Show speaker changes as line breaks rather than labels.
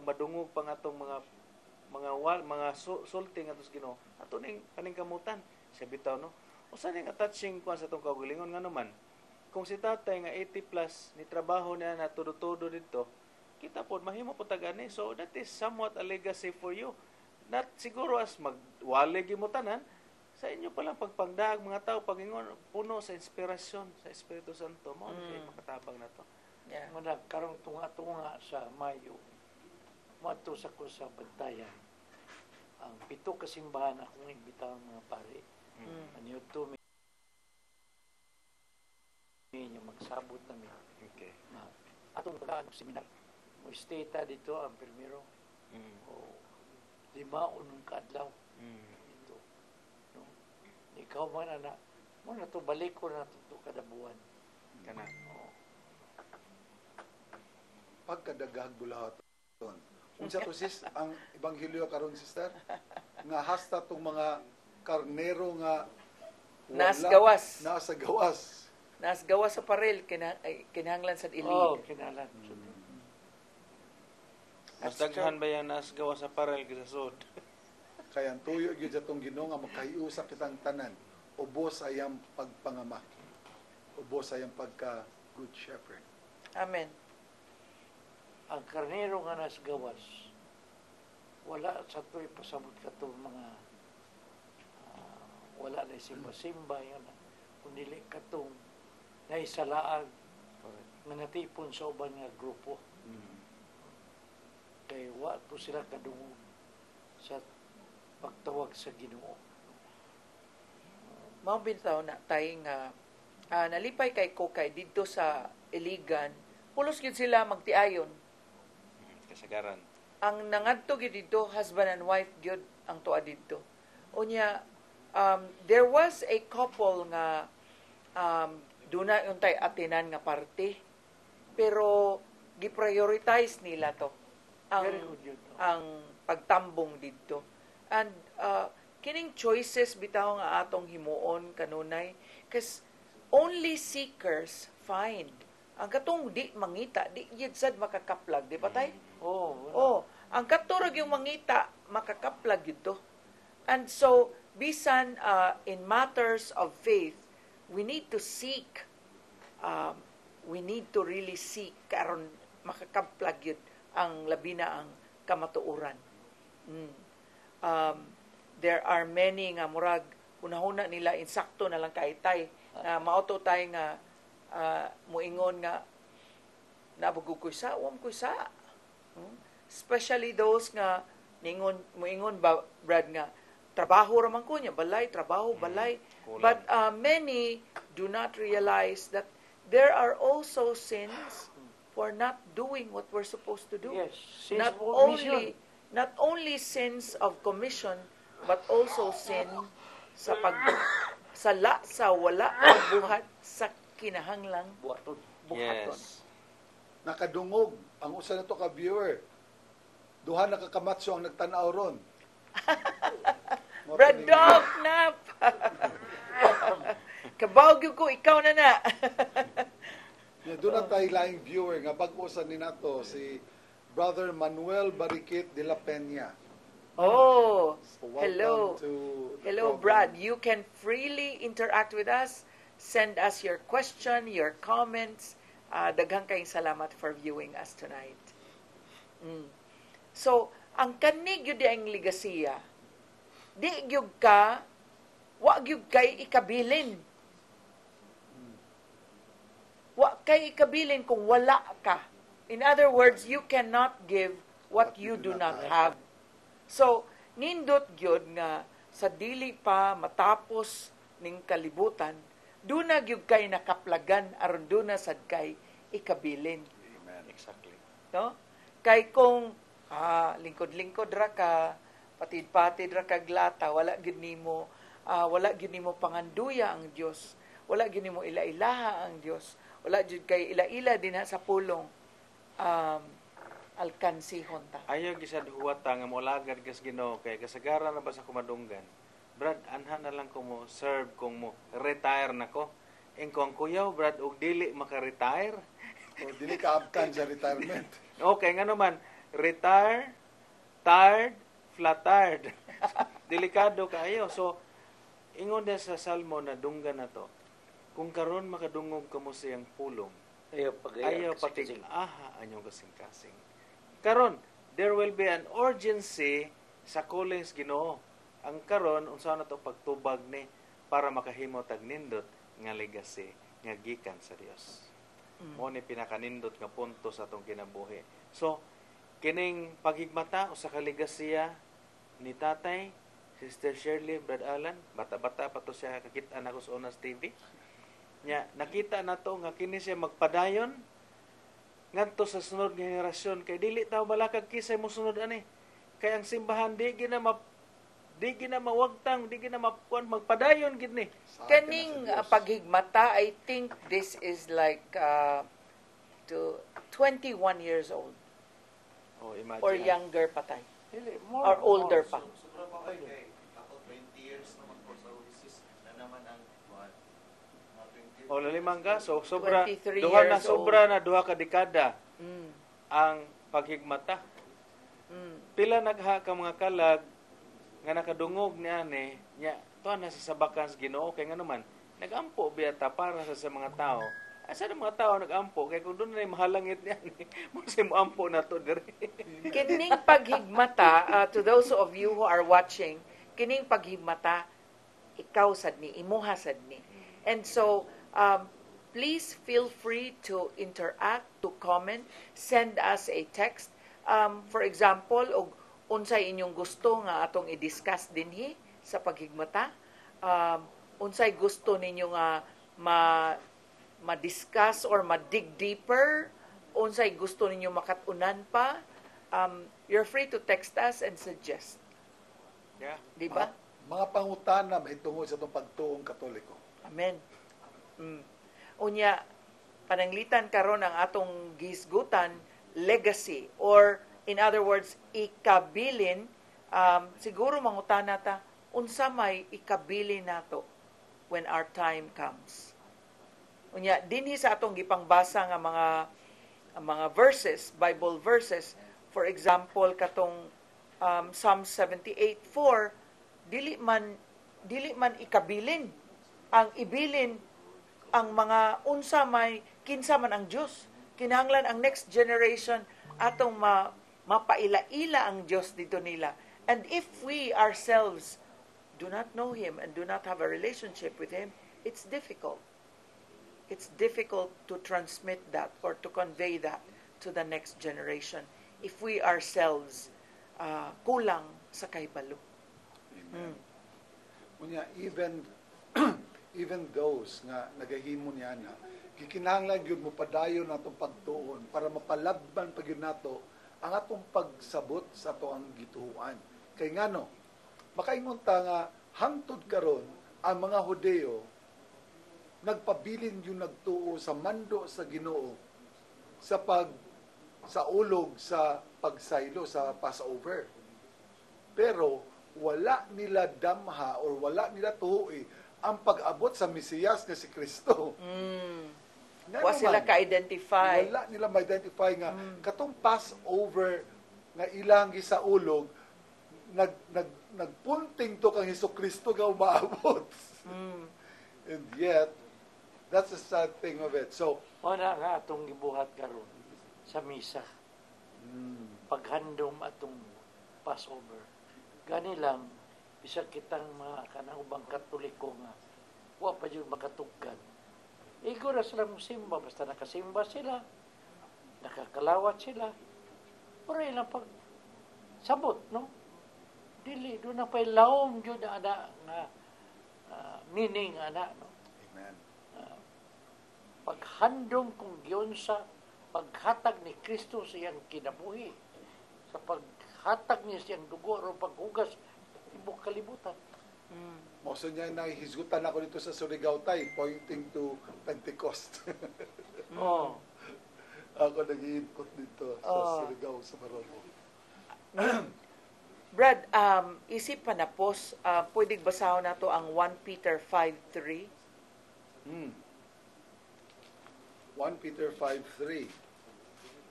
madungog pang atong mga sulting atos Ginoo. Ato ning paningkamutan sa bitaw no. Usa ning attaching kuan sa atong kaugalingon nga naman. Kung si tatay nga 80 plus ni trabaho niya na todo-todo dito, kita pod mahimo po tagani. So that is somewhat a legacy for you. Not siguro as magwali mo tanan, sa inyo palang pagpangdaag mga tao pagingon puno sa inspirasyon sa Espiritu Santo mo kay makatabang na to.
Yeah. Nagkaroon tunga-tunga sa Mayo. Mato sa ko sa Bantayan. Ang 7 kasimbahan akong imbitang mga pare. Ano to niya magsabot namin.
Okay.
Atong pagkaan seminar. Mo stay ta dito ang primero. O 5 unong kaadlaw. Ito. No. Ikaw man ana mo na to balik ko na to kada buwan.
Kana.
Pagkadagag bulahaton. Unsa to sis ang ebanghelyo karon sister nga hasta tong mga karnero nga
Nasgawas sa parel kinahanglan sa ilig.
Kinahanglan.
Mas daghan ba yan nasgawa sa parel sa sud?
Kaya ang tuyo gyud sa tong Ginoo nga makahiusa kitang tanan. Ubos ayang pagpangama. Ubos ayang pagka good shepherd.
Amen.
Ang karnero nga nasgawas, wala sa to'y pasabot ka to mga wala na simba-simba yan. Kundili ka tong naisalaag nga natipon sa uban nga grupo. Kaya wato sila kadungog sa pagtawag sa Ginoo.
Mao bitaw na tay nga nalipay kay Kokay didto sa Iligan, pulos gyud sila magtiayon.
Kasagaran.
Ang nangadto gyud dito husband and wife gyud ang tuwa dito. Unya there was a couple nga duna untay atinan nga parte pero gi-prioritize nila to ang pagtambong dito. And kining choices bitaw nga atong himuon kanunay kasi only seekers find. Ang katong di mangita, di yun sad makakaplag, di ba tay? Ang katurag yung mangita, makakaplag yun. And so, bisan in matters of faith, we need to seek. We need to really seek karon makakaplag yun ang labi na ang kamatuuran. There are many nga murag, unahuna nila, insakto na lang kaitay, na mauto tayo nga muingon nga nabugog ko sa especially those nga muingon ba Brad nga trabaho raman ko niya balay but many do not realize that there are also sins for not doing what we're supposed to do. Not only sins of commission but also sin sa sala sa wala buhat sa kinahanglang buhaton.
Yes.
Nakadungog ang usa nato ka viewer. Duha na kakamatso ang nagtan-aw ron.
Brad Dog nap. Kabawg ko ikaw na.
Doon na tayo laing viewer nga bag-usan ni nato si Brother Manuel Barikit de la Peña.
So
hello.
Hello Brad. You can freely interact with us. Send us your question, your comments. Daghang kayong salamat for viewing us tonight. So, ang kanig yun ang ligasiya, di gyud ka, wa gyud kay ikabilin. Wa kay ikabilin kung wala ka. In other words, you cannot give what you do not have. So, nindot gyud nga sa dili pa matapos ning kalibutan, duna gyud kay nakaplagan aron duna sad kay ikabilin.
Amen. Exactly.
No? Kay kung lingkod-lingkod ra ka, patid-patid ra ka glata, wala gyud nimo panganduya ang Dios. Wala gyud nimo ila-ilaha ang Dios. Wala gyud kay ila-ila dinha sa pulong alkansihon ta.
Ayaw gisad huwata nga molagad kas Ginoo kay kasagaran na ba sa kumadunggan. Brad, anha na lang ko mo serve kung mo retire na ko. Kung kuyaw, Brad, og dili maka-retire.
O dili ka abtan sa retirement.
Okay, nga naman, retire, tired, flattered. Delikado kayo. So, ingon na sa Salmo na dunggan na to, kung karon makadungog ka mo siyang pulong, ayaw patig aha anyong kasing-kasing. Karon, there will be an urgency sa callings Ginoo. Ang karon unsa na to pagtubag ni para makahimo tag nindot nga legacy nga gikan sa Dios. Mo ni pinakanindot nga punto sa atong kinabuhi. So, kining paghigmata usa ka legasya ni Tatay, Sister Shirley, Brad Alan, bata-bata pa to siya kakita na ko sa Onas TV. Nya nakita na to nga kini siya magpadayon ngadto sa sunod nga henerasyon kay dili taw balakag kisay mo sunod ani. Kay ang simbahan di gina mawagtang, di gina mapuan magpadayon gid ni.
Kaning paghigmata, I think this is like to 21 years old.
Oh, imagine.
Or younger pa tayo.
Dili,
Or older pa.
Sobra pa kayo kay ako 20 years naman po sa Oasis na naman ang mga 20 years.
O lalimang ka, so sobra
23
duha na
years
sobra na duha ka dekada
Mm.
ang paghigmata.
Mm.
Pila nagha ka mga kalag nga nakadungog ni ani nya tuwa na sa sabakan sa Ginoo kay nganuman nagampo biyata para sa mga tao. Asa na mga tao nagampo kay kung doon na mahalangit niya mo sa mo ampo na to diri.
Kining paghigmata, to those of you who are watching, kining paghigmata, ikaw sad ni, imuha sad ni. And so, please feel free to interact, to comment, send us a text. For example, og unsay inyong gusto nga atong i-discuss dinhi sa paghigmata. Unsay gusto ninyo nga ma-discuss or ma-dig deeper, unsay gusto ninyo makatunan pa, you're free to text us and suggest.
Yeah.
Di ba?
Mga pangutana mahitungod sa itong pagtuong Katoliko.
Amen. Unya, pananglitan karon ang atong gisgutan, legacy, or in other words, ikabilin, siguro mangutana ta, unsa may ikabilin nato when our time comes. Unya, dinhi sa atong gipangbasa nga mga verses, Bible verses, for example, katong Psalm 78:4, dili man ikabilin ang ibilin ang mga unsa may kinsa man ang Dios. Kinahanglan ang next generation atong mapaila-ila ang Dios dito nila. And if we ourselves do not know Him and do not have a relationship with Him, it's difficult. It's difficult to transmit that or to convey that to the next generation if we ourselves kulang sa kahibalo.
Amen. Unya, even those nga nagahimo niya na, gikinahanglan yun mo padayon natong pagtuon para mapalabban pag yun nato ang atong pagsabot sa ato ang gituhuan. Kay ngano, makaingon ta nga hangtod karon ang mga Hudeo nagpabilin yung nagtuo sa mando sa Ginoo sa ulog sa pagsaylo sa Passover. Pero wala nila damha or wala nila tuhoy ang pag-abot sa Mesiyas nga si Kristo.
Wa sila ka-identify.
Wala nila ma-identify nga katong Passover nga ilang gisaulog nagpunting to kang Hesukristo nga umaabot. And yet that's the sad thing of it. So,
Una nga atong gibuhat karon sa misa. Paghandom atong Passover. Gani lang, bisa kitang mga kanang Katoliko nga, wa pa yun makatugkan. Igura sila musimba, basta nakasimba sila, nakakalawat sila, pero ilang pag sabot, no? Dili, doon na pa'y laom yun na nga meaning, no?
amen.
Paghandom kung giyon sa paghatag ni Kristo sa iyang kinabuhi, sa paghatag niya sa iyang dugo o paghugas ibok kalibutan.
Moso niya nahihisgutan ako dito sa Surigao Tay, pointing to Pentecost.
Oh.
Ako nag-i-input dito sa Surigao, sa Marono.
Brad, isip pa na pos, pwedeng basahon na to ang 1 Peter 5:3.
1 Peter 5:3.